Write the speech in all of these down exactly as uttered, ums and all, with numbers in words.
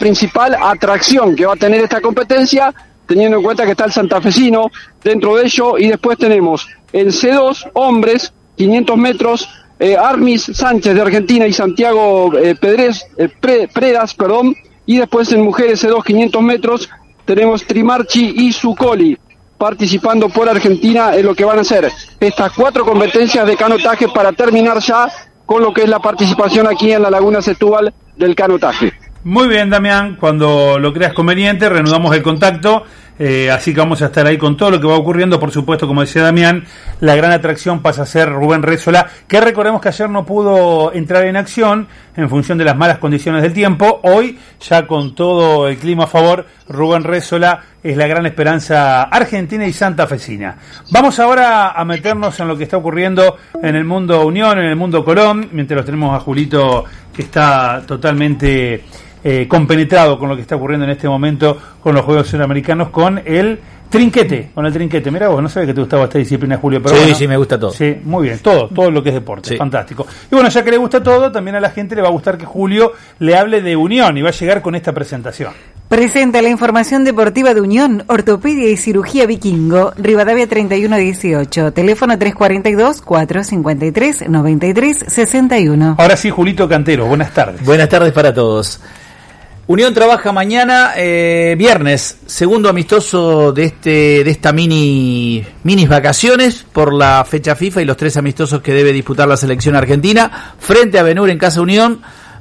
principal atracción que va a tener esta competencia, teniendo en cuenta que está el santafesino dentro de ello, y después tenemos en C dos, hombres, quinientos metros, eh, Armis Sánchez de Argentina y Santiago eh, Pedres, eh, Pre, Predas, perdón, y después en mujeres C dos, quinientos metros, tenemos Trimarchi y Zuccoli participando por Argentina en lo que van a ser estas cuatro competencias de canotaje para terminar ya con lo que es la participación aquí en la Laguna Setúbal del canotaje. Muy bien, Damián, cuando lo creas conveniente reanudamos el contacto, eh, así que vamos a estar ahí con todo lo que va ocurriendo. Por supuesto, como decía Damián, la gran atracción pasa a ser Rubén Rézola, que recordemos que ayer no pudo entrar en acción en función de las malas condiciones del tiempo. Hoy, ya con todo el clima a favor, Rubén Rézola es la gran esperanza argentina y santafesina. Vamos ahora a meternos en lo que está ocurriendo en el mundo Unión, en el mundo Colón, mientras los tenemos a Julito, que está totalmente eh, compenetrado con lo que está ocurriendo en este momento con los Juegos Suramericanos, con el trinquete, con el trinquete. Mirá vos, no sabía que te gustaba esta disciplina, Julio, pero sí, bueno, sí, me gusta todo. Sí, muy bien, todo, todo lo que es deporte, sí. Fantástico. Y bueno, ya que le gusta todo, también a la gente le va a gustar que Julio le hable de Unión y va a llegar con esta presentación. Presenta la información deportiva de Unión, Ortopedia y Cirugía Vikingo, Rivadavia treinta y uno dieciocho, teléfono tres cuatro dos, cuatro cinco tres, nueve tres seis uno. Ahora sí, Julito Cantero, buenas tardes. Buenas tardes para todos. Unión trabaja mañana, eh, viernes, segundo amistoso de este de esta mini minis vacaciones por la fecha FIFA y los tres amistosos que debe disputar la selección argentina, frente a Benur en Casa Unión.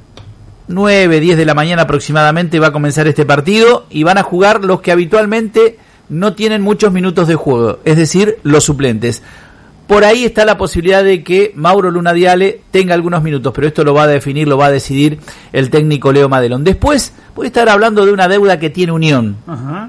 nueve, diez de la mañana aproximadamente va a comenzar este partido y van a jugar los que habitualmente no tienen muchos minutos de juego, es decir, los suplentes. Por ahí está la posibilidad de que Mauro Lunadiale tenga algunos minutos, pero esto lo va a definir, lo va a decidir el técnico Leo Madelón. Después voy a estar hablando de una deuda que tiene Unión, uh-huh,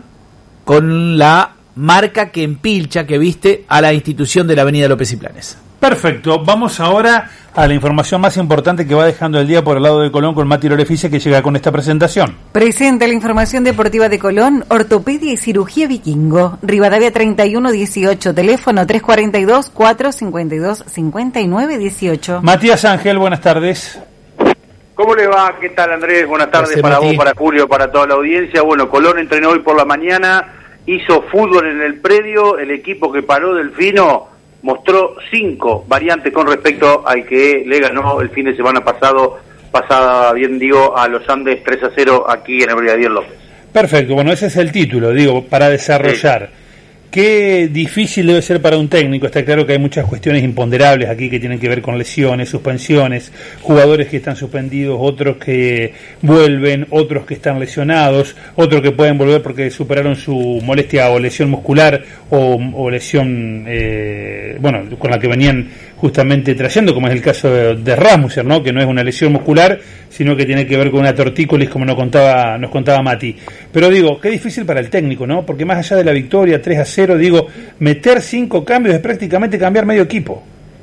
con la marca que empilcha, que viste a la institución de la Avenida López y Planes. Perfecto, vamos ahora a la información más importante que va dejando el día por el lado de Colón con Mati Lorefice, que llega con esta presentación. Presenta la información deportiva de Colón, Ortopedia y Cirugía Vikingo, Rivadavia treinta y uno dieciocho, teléfono tres cuatro dos, cuatro cinco dos, cinco nueve uno ocho. Matías Ángel, buenas tardes. ¿Cómo le va? ¿Qué tal, Andrés? Buenas tardes. Gracias, para Mati. vos, para Julio, para toda la audiencia. Bueno, Colón entrenó hoy por la mañana, hizo fútbol en el predio, el equipo que paró Delfino mostró cinco variantes con respecto al que le ganó el fin de semana pasado, pasada, bien digo, a los Andes tres a cero aquí en el Brigadier López. Perfecto, bueno, ese es el título, digo, para desarrollar. Sí. Qué difícil debe ser para un técnico. Está claro que hay muchas cuestiones imponderables aquí que tienen que ver con lesiones, suspensiones, jugadores que están suspendidos, otros que vuelven, otros que están lesionados, otros que pueden volver porque superaron su molestia o lesión muscular o, o lesión, eh, bueno, con la que venían justamente trayendo, como es el caso de, de Rasmussen, ¿no? Que no es una lesión muscular, sino que tiene que ver con una tortícolis, como nos contaba, nos contaba Mati. Pero digo, qué difícil para el técnico, ¿no? Porque más allá de la victoria tres a cero, digo, meter cinco cambios es prácticamente cambiar medio equipo.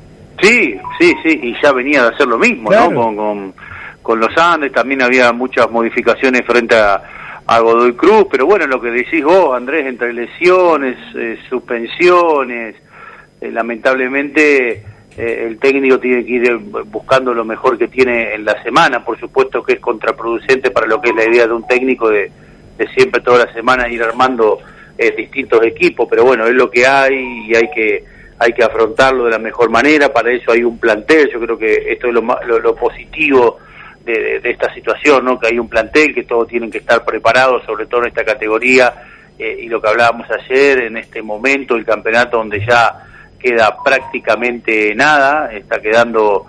Sí, sí, sí, y ya venía de hacer lo mismo, claro, ¿no? Con, con, con los Andes también había muchas modificaciones frente a, a Godoy Cruz, pero bueno, lo que decís vos, Andrés, entre lesiones, eh, suspensiones, eh, lamentablemente eh, el técnico tiene que ir buscando lo mejor que tiene en la semana. Por supuesto que es contraproducente para lo que es la idea de un técnico de, de siempre toda la semana ir armando eh, distintos equipos, pero bueno, es lo que hay y hay que hay que afrontarlo de la mejor manera. Para eso hay un plantel. Yo creo que esto es lo, lo, lo positivo de, de, de esta situación, ¿no? Que hay un plantel, que todos tienen que estar preparados, sobre todo en esta categoría, eh, y lo que hablábamos ayer, en este momento, el campeonato donde ya queda prácticamente nada, está quedando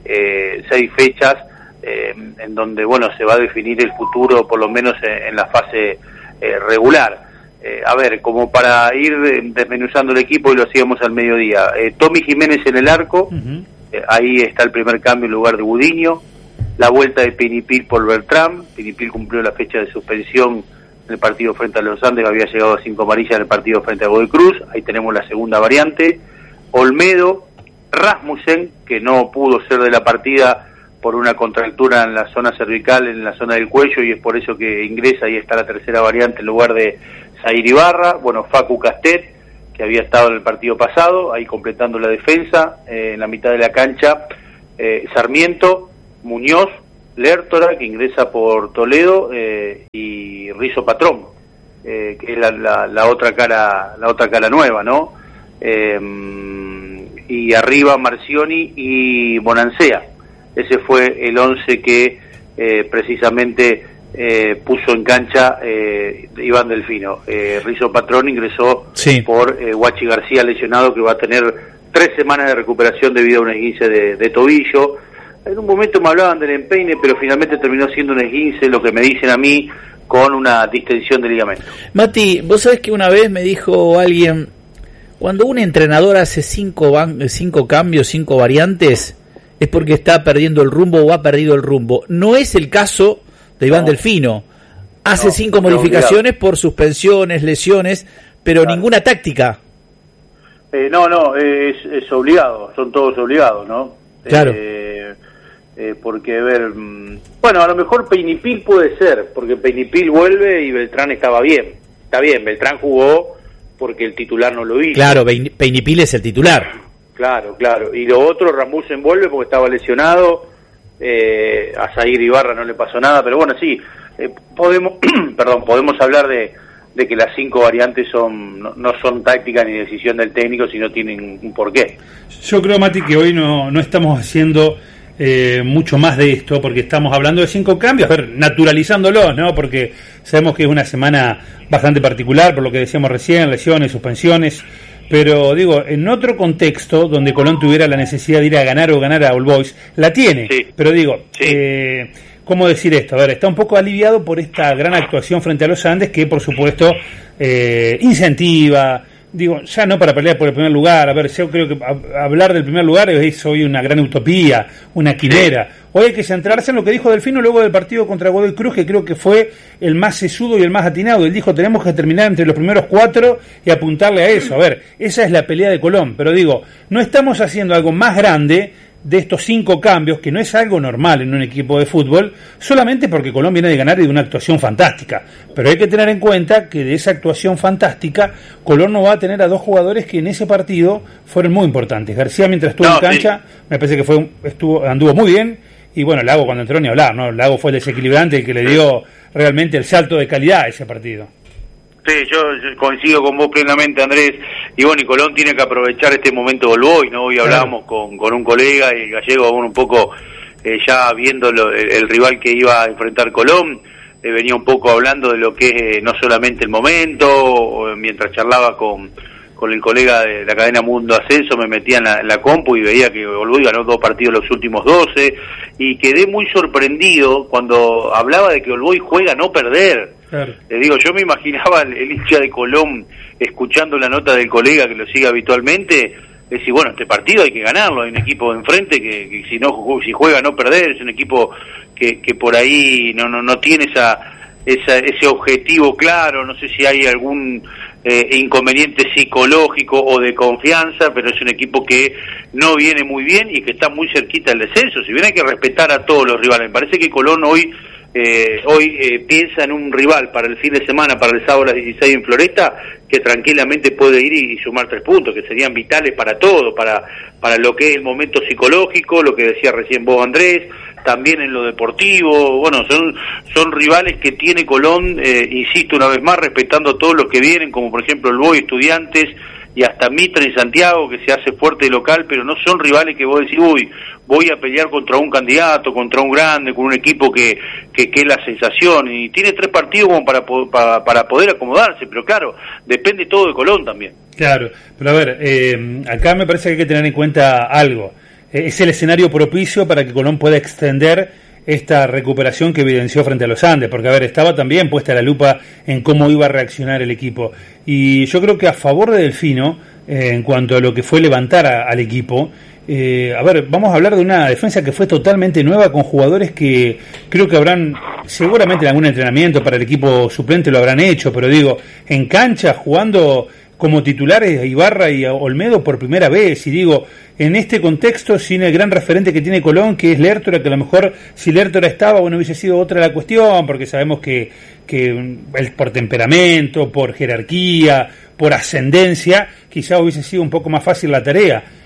eh, seis fechas, eh, en donde, bueno, se va a definir el futuro, por lo menos en, en la fase eh, regular. Eh, a ver, como para ir desmenuzando el equipo, y lo hacíamos al mediodía. Eh, Tommy Jiménez en el arco, uh-huh. eh, ahí está el primer cambio en lugar de Gudiño. La vuelta de Pinipil por Beltrán. Pinipil cumplió la fecha de suspensión en el partido frente a los Andes, había llegado a cinco amarillas en el partido frente a Godoy Cruz. Ahí tenemos la segunda variante. Olmedo, Rasmussen, que no pudo ser de la partida por una contractura en la zona cervical, en la zona del cuello, y es por eso que ingresa. Ahí está la tercera variante en lugar de Zair Ibarra. Bueno, Facu Castet, que había estado en el partido pasado, ahí completando la defensa, eh, en la mitad de la cancha, eh, Sarmiento, Muñoz, Lertora, que ingresa por Toledo, eh, y Rizo Patrón, eh, que es la, la, la otra cara, la otra cara nueva, ¿no? Eh, y arriba Marcioni y Bonancea. Ese fue el once que eh, precisamente eh, puso en cancha eh, Iván Delfino. Eh, Rizo Patrón ingresó sí. por eh, Guachi García, lesionado, que va a tener tres semanas de recuperación debido a un esguince de, de tobillo. En un momento me hablaban del empeine, pero finalmente terminó siendo un esguince, lo que me dicen a mí, con una distensión de ligamento. Mati, vos sabés que una vez me dijo alguien, cuando un entrenador hace cinco, van, cinco cambios, cinco variantes, es porque está perdiendo el rumbo o ha perdido el rumbo. No es el caso de Iván no. Delfino. Hace no, cinco no, modificaciones por suspensiones, lesiones, pero claro. ninguna táctica. Eh, no, no, es, es obligado, son todos obligados, ¿no? Claro. Eh, eh, porque, a ver, bueno, a lo mejor Peinipil puede ser, porque Peinipil vuelve y Beltrán estaba bien. Está bien, Beltrán jugó porque el titular no lo hizo. Claro, Peinipil es el titular. Claro, claro. Y lo otro, Ramusen vuelve porque estaba lesionado. Eh, a Zaire Ibarra no le pasó nada, pero bueno, sí, eh, podemos, perdón, podemos hablar de, de que las cinco variantes son no, no son táctica ni decisión del técnico, sino tienen un porqué. Yo creo, Mati, que hoy no, no estamos haciendo eh, mucho más de esto, porque estamos hablando de cinco cambios, a ver, naturalizándolos, ¿no? Porque sabemos que es una semana bastante particular, por lo que decíamos recién, lesiones, suspensiones. Pero digo, en otro contexto donde Colón tuviera la necesidad de ir a ganar o ganar a All Boys, la tiene. Sí. Pero digo, sí. eh, ¿cómo decir esto? A ver, está un poco aliviado por esta gran actuación frente a los Andes, que por supuesto eh, incentiva, digo, ya no para pelear por el primer lugar. A ver, yo creo que a, hablar del primer lugar es hoy una gran utopía, una quimera. Sí. Hoy hay que centrarse en lo que dijo Delfino luego del partido contra Godoy Cruz, que creo que fue el más sesudo y el más atinado. Él dijo, tenemos que terminar entre los primeros cuatro y apuntarle a eso. A ver, esa es la pelea de Colón. Pero digo, no estamos haciendo algo más grande de estos cinco cambios, que no es algo normal en un equipo de fútbol, solamente porque Colón viene de ganar y de una actuación fantástica. Pero hay que tener en cuenta que de esa actuación fantástica, Colón no va a tener a dos jugadores que en ese partido fueron muy importantes. García, mientras estuvo no, en cancha, sí. me parece que fue estuvo anduvo muy bien. Y bueno, Lago cuando entró ni hablar, ¿no? Lago fue el desequilibrante, el que le dio realmente el salto de calidad a ese partido. Sí, yo, yo coincido con vos plenamente, Andrés. Y bueno, y Colón tiene que aprovechar este momento del Boy, ¿no? Hoy hablábamos claro. con, con un colega, y Gallego, bueno, un poco eh, ya viendo lo, el, el rival que iba a enfrentar Colón, eh, venía un poco hablando de lo que es eh, no solamente el momento, o, mientras charlaba con... con el colega de la cadena Mundo Ascenso, me metía en la, en la compu y veía que Olboy ganó dos partidos los últimos doce, y quedé muy sorprendido cuando hablaba de que Olboy juega a no perder. Claro. Le digo, yo me imaginaba el, el hincha de Colón escuchando la nota del colega que lo sigue habitualmente, decir, bueno, este partido hay que ganarlo, hay un equipo de enfrente que, que si no si juega a no perder, es un equipo que, que por ahí no, no, no tiene esa, esa ese objetivo claro, no sé si hay algún Eh, inconveniente psicológico o de confianza, pero es un equipo que no viene muy bien y que está muy cerquita del descenso. Si bien hay que respetar a todos los rivales, me parece que Colón hoy eh, hoy eh, piensa en un rival para el fin de semana, para el sábado a las dieciséis en Floresta, que tranquilamente puede ir y, y sumar tres puntos, que serían vitales para todo, para para lo que es el momento psicológico, lo que decía recién vos, Andrés, también en lo deportivo. Bueno, son son rivales que tiene Colón, eh, insisto una vez más, respetando a todos los que vienen, como por ejemplo el Boy, Estudiantes y hasta Mitre en Santiago, que se hace fuerte local, pero no son rivales que vos decís, uy, voy a pelear contra un candidato, contra un grande, con un equipo que que, que es la sensación, y tiene tres partidos como para, para, para poder acomodarse, pero claro, depende todo de Colón también. Claro, pero a ver, eh, acá me parece que hay que tener en cuenta algo. Es el escenario propicio para que Colón pueda extender esta recuperación que evidenció frente a los Andes, porque a ver, estaba también puesta la lupa en cómo iba a reaccionar el equipo, y yo creo que a favor de Delfino, eh, en cuanto a lo que fue levantar a, al equipo, eh, a ver, vamos a hablar de una defensa que fue totalmente nueva, con jugadores que creo que habrán, seguramente en algún entrenamiento para el equipo suplente lo habrán hecho, pero digo, en cancha, jugando como titulares a Ibarra y a Olmedo por primera vez, y digo, en este contexto, sin el gran referente que tiene Colón, que es Lertora, que a lo mejor si Lertora estaba, bueno, hubiese sido otra la cuestión, porque sabemos que, que el, por temperamento, por jerarquía, por ascendencia, quizá hubiese sido un poco más fácil la tarea.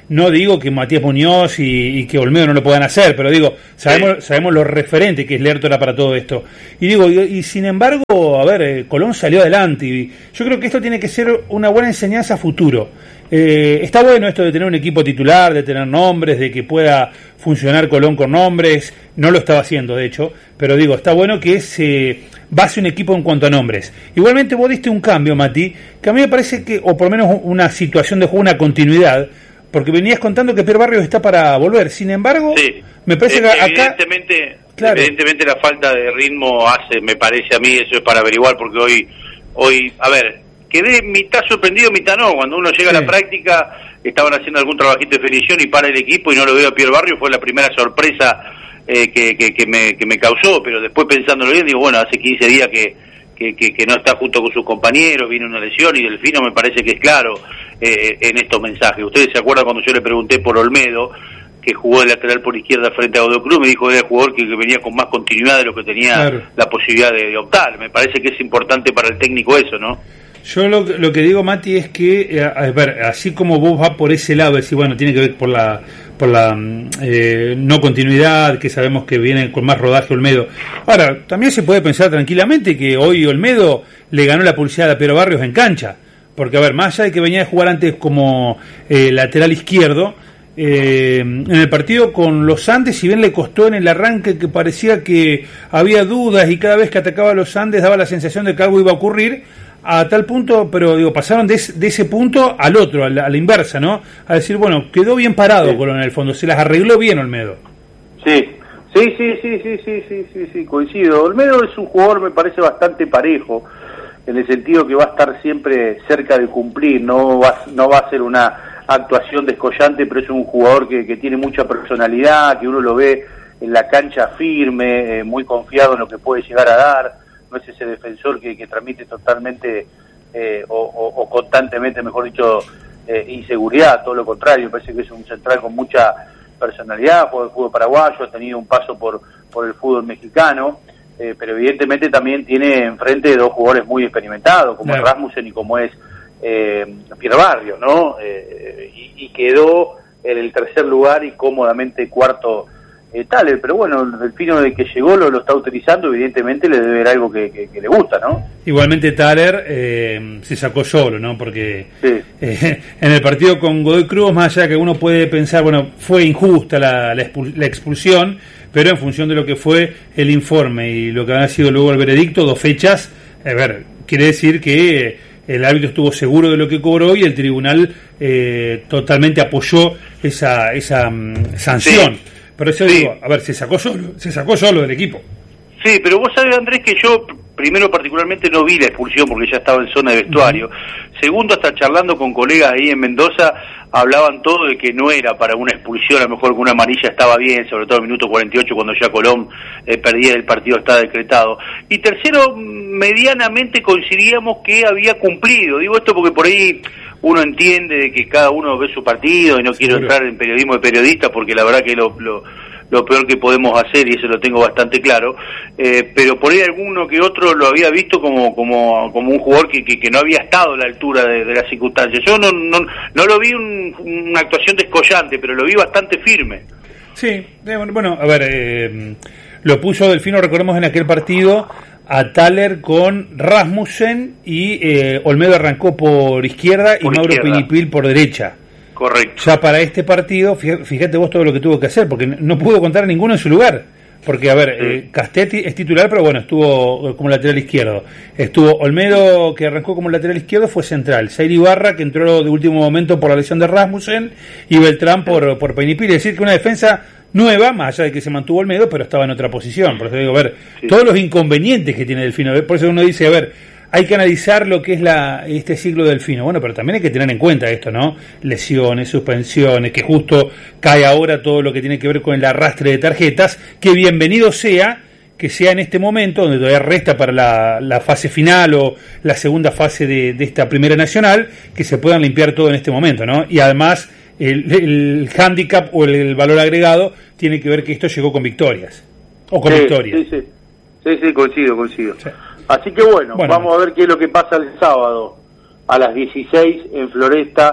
no digo que Matías Muñoz y, y que Olmedo no lo puedan hacer, pero digo, sabemos, sí. sabemos lo referente que es Lertora para todo esto. Y digo, y, y sin embargo, a ver, eh, Colón salió adelante, y yo creo que esto tiene que ser una buena enseñanza a futuro. Eh, está bueno esto de tener un equipo titular, de tener nombres, de que pueda funcionar Colón con nombres. No lo estaba haciendo, de hecho, pero digo, está bueno que se base un equipo en cuanto a nombres. Igualmente vos diste un cambio, Mati, que a mí me parece que, o por lo menos una situación de juego, una continuidad, porque venías contando que Pierre Barrios está para volver. Sin embargo, sí. me parece que acá... Evidentemente, claro. evidentemente la falta de ritmo hace, me parece a mí, eso es para averiguar, porque hoy, hoy a ver, quedé mitad sorprendido, mitad no. Cuando uno llega sí. a la práctica, estaban haciendo algún trabajito de definición y para el equipo y no lo veo a Pierre Barrios, fue la primera sorpresa eh, que, que, que, me, que me causó, pero después pensándolo bien, digo, bueno, hace quince días que, que, que, que no está junto con sus compañeros, viene una lesión y Delfino me parece que es claro eh, en estos mensajes. Ustedes se acuerdan cuando yo le pregunté por Olmedo, que jugó de lateral por izquierda frente a Godoy Cruz, me dijo que era el jugador que, que venía con más continuidad de lo que tenía claro. la posibilidad de, de optar. Me parece que es importante para el técnico eso, ¿no? Yo lo, lo que digo, Mati, es que, a, a ver, así como vos vas por ese lado, decir, bueno, tiene que ver por la por la eh, no continuidad, que sabemos que viene con más rodaje Olmedo. Ahora, también se puede pensar tranquilamente que hoy Olmedo le ganó la pulseada a Pedro Barrios en cancha, porque, a ver, más allá de que venía de jugar antes como eh, lateral izquierdo, eh, en el partido con los Andes, si bien le costó en el arranque, que parecía que había dudas y cada vez que atacaba a los Andes daba la sensación de que algo iba a ocurrir, a tal punto, pero digo, pasaron de, de ese punto al otro, a la, a la inversa, ¿no? A decir, bueno, quedó bien parado sí. Colón en el fondo, se las arregló bien Olmedo. Sí, sí, sí, sí, sí, sí, sí, sí, sí, coincido. Olmedo es un jugador, me parece, bastante parejo, en el sentido que va a estar siempre cerca de cumplir, no va, no va a ser una actuación descollante, pero es un jugador que, que tiene mucha personalidad, que uno lo ve en la cancha firme, eh, muy confiado en lo que puede llegar a dar. No es ese defensor que, que transmite totalmente eh, o, o, o constantemente, mejor dicho, eh, inseguridad, todo lo contrario. Me parece que es un central con mucha personalidad, juega el fútbol paraguayo, ha tenido un paso por, por el fútbol mexicano, eh, pero evidentemente también tiene enfrente dos jugadores muy experimentados, como claro. es Rasmussen y como es eh, Pierre Barrios, ¿no? Eh, y, y quedó en el tercer lugar y cómodamente cuarto Eh, tal, pero bueno, el Delfino de que llegó lo, lo está utilizando, evidentemente le debe ver algo que, que, que le gusta, ¿no? Igualmente Thaler eh, se sacó solo, ¿no? Porque sí. eh, en el partido con Godoy Cruz, más allá que uno puede pensar, bueno, fue injusta la, la, expul- la expulsión, pero en función de lo que fue el informe y lo que ha sido luego el veredicto, dos fechas, a ver, quiere decir que el árbitro estuvo seguro de lo que cobró y el tribunal eh, totalmente apoyó esa, esa um, sanción. Sí. Por eso sí. digo, a ver, se sacó solo, se sacó solo del equipo. Sí, pero vos sabés, Andrés, que yo primero particularmente no vi la expulsión porque ya estaba en zona de vestuario. Uh-huh. Segundo, hasta charlando con colegas ahí en Mendoza, hablaban todo de que no era para una expulsión, a lo mejor que una amarilla estaba bien, sobre todo en el minuto cuarenta y ocho cuando ya Colón eh, perdía el partido, estaba decretado. Y tercero, medianamente coincidíamos que había cumplido. Digo esto porque por ahí uno entiende de que cada uno ve su partido y no quiero entrar en periodismo de periodista porque la verdad que lo, lo, lo peor que podemos hacer, y eso lo tengo bastante claro, eh, pero por ahí alguno que otro lo había visto como como como un jugador que, que, que no había estado a la altura de, de las circunstancias. Yo no, no, no lo vi un, una actuación descollante, pero lo vi bastante firme. Sí, bueno, a ver, eh, lo puso Delfino, recordemos, en aquel partido a Thaler con Rasmussen y eh, Olmedo arrancó por izquierda por y Mauro izquierda. Pinipil por derecha. Correcto. Ya para este partido, fíjate vos todo lo que tuvo que hacer, porque no pudo contar a ninguno en su lugar. Porque, a ver, sí. eh, Castetti es titular, pero bueno, estuvo como lateral izquierdo. Estuvo Olmedo, que arrancó como lateral izquierdo, fue central. Zaire Ibarra, que entró de último momento por la lesión de Rasmussen, y Beltrán por, por Pinipil. Es decir, que una defensa nueva, más allá de que se mantuvo Olmedo, pero estaba en otra posición. Por eso digo, a ver, sí. todos los inconvenientes que tiene Delfino. Por eso uno dice, a ver, hay que analizar lo que es la este ciclo de Delfino. Bueno, pero también hay que tener en cuenta esto, ¿no? Lesiones, suspensiones, que justo cae ahora todo lo que tiene que ver con el arrastre de tarjetas, que bienvenido sea que sea en este momento, donde todavía resta para la, la fase final o la segunda fase de, de esta primera nacional, que se puedan limpiar todo en este momento, ¿no? Y además el, el hándicap o el, el valor agregado tiene que ver que esto llegó con victorias, o con sí, victorias. Sí, sí, sí, sí, coincido, coincido. Sí. Así que bueno, bueno, vamos a ver qué es lo que pasa el sábado a las dieciséis en Floresta,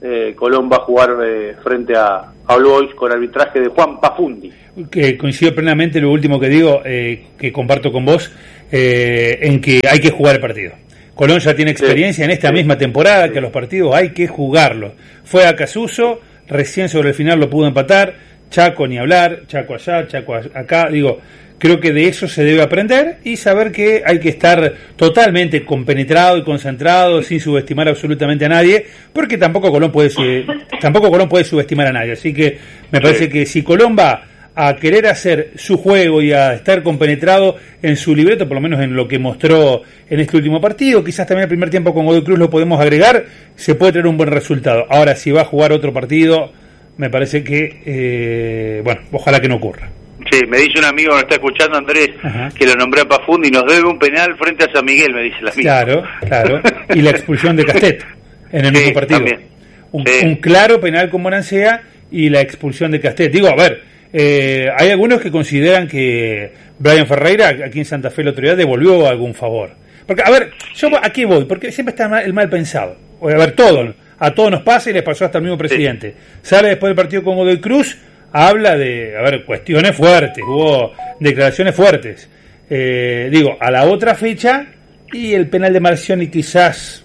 eh, Colón va a jugar eh, frente a, a All Boys con arbitraje de Juan Pafundi. Que coincido plenamente lo último que digo, eh, que comparto con vos, eh, en que hay que jugar el partido. Colón ya tiene experiencia sí, en esta sí, misma temporada, sí. que los partidos hay que jugarlos. Fue a Casuso, recién sobre el final lo pudo empatar, Chaco ni hablar, Chaco allá, Chaco acá, digo, creo que de eso se debe aprender y saber que hay que estar totalmente compenetrado y concentrado, sin subestimar absolutamente a nadie, porque tampoco Colón puede tampoco Colón puede subestimar a nadie, así que me parece sí. que si Colón va a querer hacer su juego y a estar compenetrado en su libreto, por lo menos en lo que mostró en este último partido, quizás también el primer tiempo con Godoy Cruz lo podemos agregar, se puede tener un buen resultado. Ahora, si va a jugar otro partido, me parece que, eh, bueno, ojalá que no ocurra. Sí, me dice un amigo que nos está escuchando, Andrés, Ajá. que lo nombré a Pafundi y nos debe un penal frente a San Miguel, me dice el amigo. Claro, claro, y la expulsión de Castet en el sí, mismo partido. Un, sí. un claro penal con Bonancea y la expulsión de Castet. Digo, a ver, Eh, hay algunos que consideran que Brian Ferreira aquí en Santa Fe el otro día devolvió algún favor, porque a ver, yo aquí voy porque siempre está mal, el mal pensado, a ver, todo a todos nos pasa y les pasó hasta al mismo presidente, sí. sale después del partido con Godoy Cruz, habla de, a ver, cuestiones fuertes, hubo declaraciones fuertes, eh, digo, a la otra fecha y el penal de Marcioni quizás,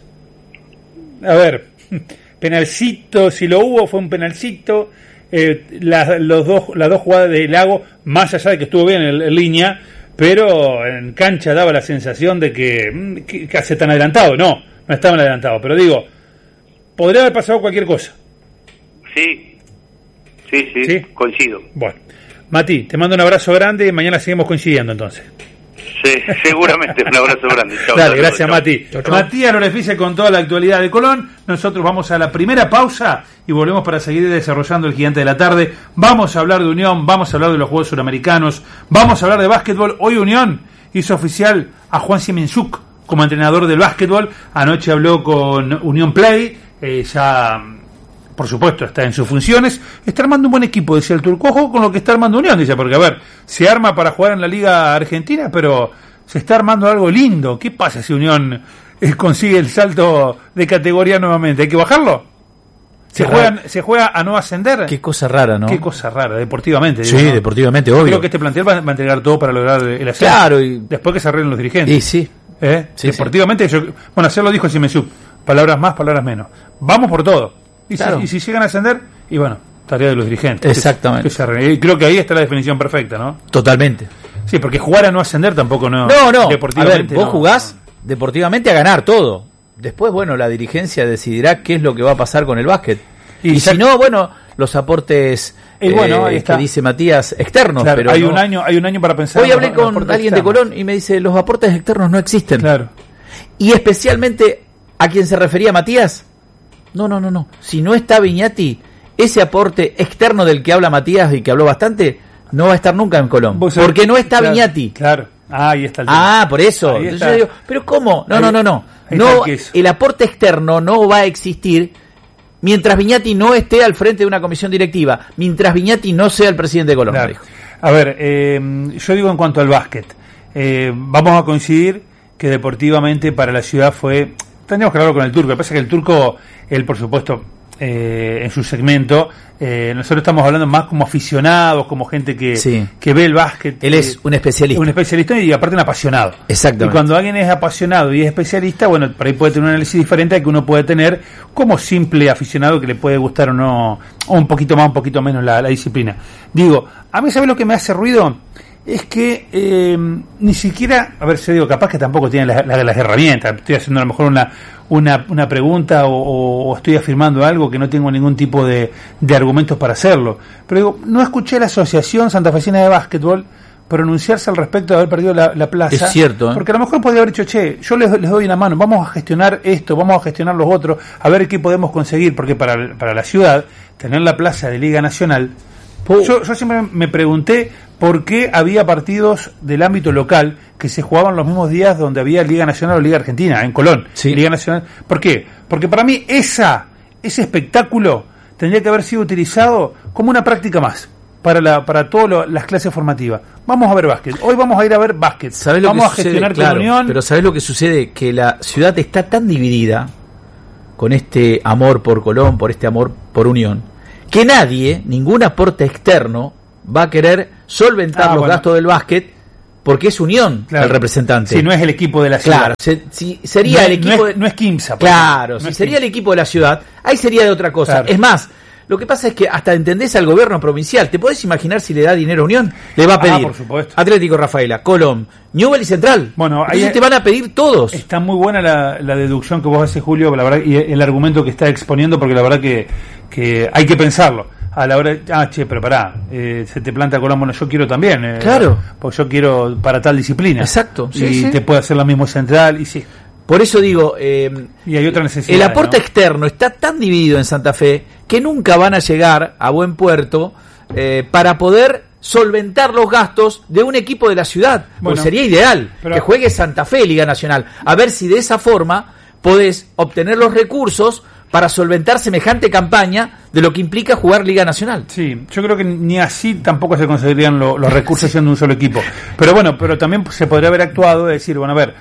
a ver, penalcito, si lo hubo fue un penalcito. Eh, la, los dos, las dos jugadas de Lago, más allá de que estuvo bien en, en línea, pero en cancha daba la sensación de que, que, que se tan adelantado, no, no estaban adelantados, pero digo, podría haber pasado cualquier cosa. Sí, sí, sí, ¿Sí? coincido. Bueno, Mati, te mando un abrazo grande y mañana seguimos coincidiendo entonces. Sí, seguramente, un abrazo grande. Chau, Dale, chau, gracias chau. Mati. Chau, chau. Matías Lorefice con toda la actualidad de Colón. Nosotros vamos a la primera pausa y volvemos para seguir desarrollando el Gigante de la Tarde. Vamos a hablar de Unión, vamos a hablar de los Juegos Suramericanos, vamos a hablar de básquetbol. Hoy Unión hizo oficial a Juan Siemenchuk como entrenador del básquetbol. Anoche habló con Unión Play, eh, ya... por supuesto, está en sus funciones, está armando un buen equipo, decía el turco, ojo con lo que está armando Unión, dice, porque a ver, se arma para jugar en la Liga Argentina, pero se está armando algo lindo. ¿Qué pasa si Unión eh, consigue el salto de categoría nuevamente? ¿Hay que bajarlo? ¿Se juega, ¿Se juega a no ascender? Qué cosa rara, ¿no? Qué cosa rara, deportivamente. Sí, digo, ¿no? deportivamente, obvio. Creo que este plantel va, va a entregar todo para lograr el ascenso. Claro. Y... después que se arreglen los dirigentes. Y sí. ¿Eh? sí deportivamente, sí. Yo, bueno, ayer lo dijo Siemenchuk, palabras más, palabras menos. Vamos por todo. Y, claro. si, y si llegan a ascender, y bueno, tarea de los dirigentes. Exactamente. Que, que y creo que ahí está la definición perfecta, ¿no? Totalmente. Sí, porque jugar a no ascender tampoco no. No, no. Deportivamente, a ver, vos no, jugás no. deportivamente a ganar todo. Después, bueno, la dirigencia decidirá qué es lo que va a pasar con el básquet. Y, y si no, bueno, los aportes y bueno, eh, que dice Matías externos. Claro, pero hay no. un año, hay un año para pensar. Hoy hablé con alguien externos. de Colón y me dice los aportes externos no existen. Claro. Y especialmente a quien se refería Matías. No, no, no, no. Si no está Viñati, ese aporte externo del que habla Matías y que habló bastante, no va a estar nunca en Colón. Porque no está claro, Viñati. Claro. Ah, ahí está el tema. Ah, por eso. Entonces yo digo, pero ¿cómo? No, ahí, no, no, no. no el, el aporte externo no va a existir mientras Viñati no esté al frente de una comisión directiva, mientras Viñati no sea el presidente de Colón. Claro. A ver, eh, yo digo en cuanto al básquet, eh, vamos a coincidir que deportivamente para la ciudad fue... Tendríamos que hablarlo con el turco. Lo que pasa es que el turco, él por supuesto, eh, en su segmento, eh, nosotros estamos hablando más como aficionados, como gente que, sí. que ve el básquet. Él es un especialista. Un especialista y aparte un apasionado. Exactamente. Y cuando alguien es apasionado y es especialista, bueno, por ahí puede tener un análisis diferente al que uno puede tener como simple aficionado que le puede gustar o no, o un poquito más, un poquito menos la, la disciplina. Digo, a mí, ¿sabes lo que me hace ruido? Es que eh, ni siquiera, a ver, yo digo, capaz que tampoco tienen las, las, las herramientas, estoy haciendo a lo mejor una una, una pregunta o, o, o estoy afirmando algo que no tengo ningún tipo de, de argumentos para hacerlo, pero digo, no escuché a la Asociación Santafesina de Básquetbol pronunciarse al respecto de haber perdido la, la plaza. Es cierto, ¿eh? Porque a lo mejor podría haber dicho, che, yo les, les doy una mano, vamos a gestionar esto, vamos a gestionar los otros, a ver qué podemos conseguir, porque para, para la ciudad, tener la plaza de Liga Nacional, Yo, yo siempre me pregunté por qué había partidos del ámbito local que se jugaban los mismos días donde había Liga Nacional o Liga Argentina, en Colón. Sí. Liga Nacional. ¿Por qué? Porque para mí esa ese espectáculo tendría que haber sido utilizado como una práctica más para la para todas las clases formativas. Vamos a ver básquet. Hoy vamos a ir a ver básquet. Lo vamos que a gestionar sucede? Claro, Unión. Pero ¿sabés lo que sucede? Que la ciudad está tan dividida con este amor por Colón, por este amor por Unión, que nadie, ningún aporte externo va a querer solventar ah, los bueno. gastos del básquet, porque es Unión, claro, el representante. Si no es el equipo de la ciudad. Claro, se, si sería no, el equipo... No de, es, no es Quimsa. Claro, no si es sería Quimsa. el equipo de la ciudad, ahí sería de otra cosa. Claro. Es más, lo que pasa es que hasta entendés al gobierno provincial. ¿Te podés imaginar si le da dinero a Unión? Le va a pedir ah, por supuesto. Atlético Rafaela, Colón, Newell y Central. Bueno, ahí ahí te van a pedir todos. Está muy buena la, la deducción que vos haces, Julio, la verdad, y el argumento que está exponiendo, porque la verdad que, que hay que pensarlo. A la hora de, ah, che, pero pará, eh, se te planta Colón, bueno, yo quiero también. Eh, claro. Pues yo quiero para tal disciplina. Exacto. Y sí, sí. te puede hacer la misma Central, y sí. Por eso digo, eh, y hay otra necesidad. El aporte ¿no? externo está tan dividido en Santa Fe que nunca van a llegar a buen puerto eh, para poder solventar los gastos de un equipo de la ciudad. Bueno, pues sería ideal pero... que juegue Santa Fe Liga Nacional. A ver si de esa forma podés obtener los recursos para solventar semejante campaña de lo que implica jugar Liga Nacional. Sí, yo creo que ni así tampoco se conseguirían lo, los recursos siendo un solo equipo. Pero bueno, pero también se podría haber actuado de decir, bueno, a ver,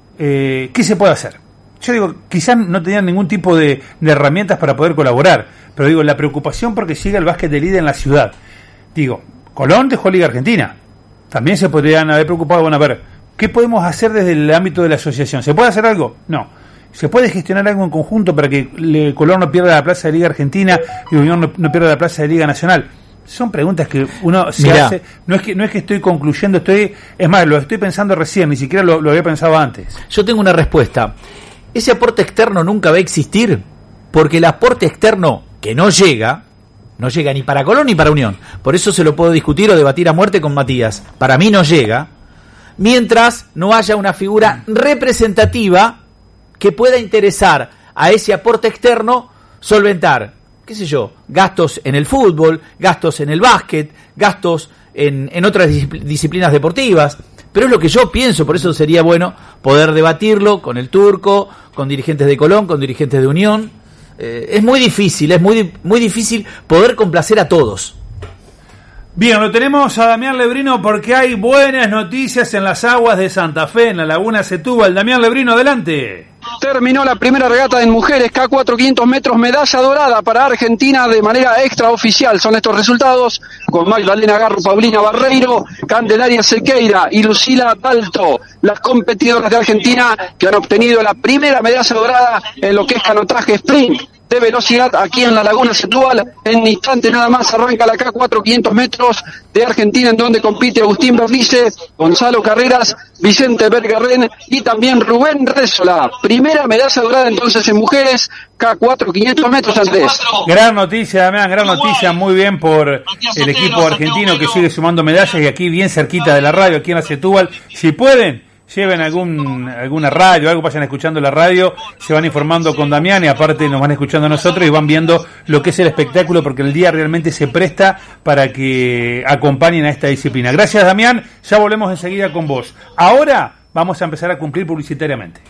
eh, ¿qué se puede hacer? Yo digo, quizás no tenían ningún tipo de, de herramientas para poder colaborar, pero digo, la preocupación porque siga el básquet de Liga en la ciudad. Digo, Colón dejó Liga Argentina. También se podrían haber preocupado, bueno, a ver, ¿qué podemos hacer desde el ámbito de la asociación? ¿Se puede hacer algo? No. ¿Se puede gestionar algo en conjunto para que le, Colón no pierda la plaza de Liga Argentina y Unión no, no pierda la plaza de Liga Nacional? Son preguntas que uno se Mirá. hace. No es que no es que estoy concluyendo, estoy es más, lo estoy pensando recién, ni siquiera lo, lo había pensado antes. Yo tengo una respuesta. Ese aporte externo nunca va a existir porque el aporte externo que no llega, no llega ni para Colón ni para Unión. Por eso se lo puedo discutir o debatir a muerte con Matías. Para mí no llega, mientras no haya una figura representativa que pueda interesar a ese aporte externo solventar, qué sé yo, gastos en el fútbol, gastos en el básquet, gastos en, en otras disciplinas deportivas. Pero es lo que yo pienso, por eso sería bueno poder debatirlo con el Turco, con dirigentes de Colón, con dirigentes de Unión. Eh, es muy difícil, es muy, muy difícil poder complacer a todos. Bien, lo tenemos a Damián Lebrino porque hay buenas noticias en las aguas de Santa Fe, en la laguna Setúbal. Damián Lebrino, adelante. Terminó la primera regata en mujeres, K cuatro quinientos metros, medalla dorada para Argentina de manera extraoficial. Son estos resultados con Magdalena Garro, Paulina Barreiro, Candelaria Sequeira y Lucila Dalto, las competidoras de Argentina que han obtenido la primera medalla dorada en lo que es canotaje sprint de velocidad aquí en la laguna Setúbal. En instante nada más arranca la K cuatro quinientos metros de Argentina, en donde compite Agustín Berlice, Gonzalo Carreras, Vicente Bergerren y también Rubén Rézola. Primera medalla dorada entonces en mujeres, K cuatro quinientos metros, Andrés. Gran noticia, Damián, gran noticia, muy bien por el equipo argentino que sigue sumando medallas, y aquí bien cerquita de la radio, aquí en la Setúbal. Si pueden, lleven algún alguna radio, algo, vayan escuchando la radio, se van informando con Damián y aparte nos van escuchando a nosotros y van viendo lo que es el espectáculo, porque el día realmente se presta para que acompañen a esta disciplina. Gracias, Damián, ya volvemos enseguida con vos. Ahora vamos a empezar a cumplir publicitariamente.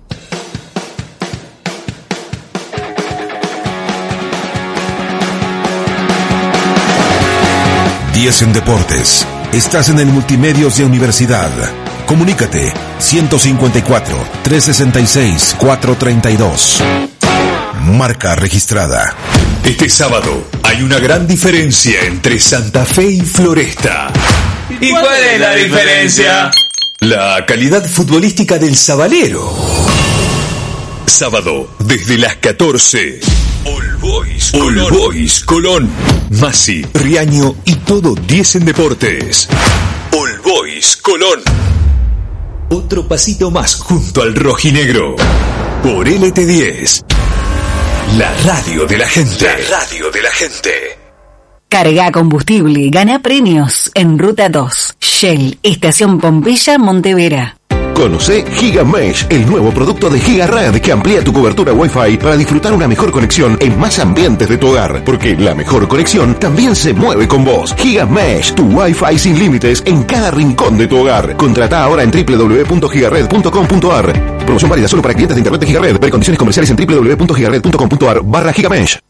diez en Deportes. Estás en el Multimedios de Universidad. Comunícate ciento cincuenta y cuatro, trescientos sesenta y seis, cuatrocientos treinta y dos. Marca registrada. Este sábado hay una gran diferencia entre Santa Fe y Floresta. ¿Y cuál es la diferencia? La calidad futbolística del Sabalero. Sábado, desde las catorce. All Boys Colón. All Boys Colón. Masi, Riaño y todo diez en Deportes. All Boys Colón. Otro pasito más junto al rojinegro. Por L T diez. La radio de la gente. La radio de la gente. Carga combustible, gana premios en Ruta dos. Shell, Estación Pompeya, Montevera. Conoce GigaMesh, el nuevo producto de GigaRed que amplía tu cobertura Wi-Fi para disfrutar una mejor conexión en más ambientes de tu hogar, porque la mejor conexión también se mueve con vos. GigaMesh, tu Wi-Fi sin límites en cada rincón de tu hogar. Contrata ahora en doble u doble u doble u punto gigared punto com punto a r. Promoción válida solo para clientes de internet de GigaRed. Ver condiciones comerciales en doble u doble u doble u punto gigared punto com punto a r barra GigaMesh.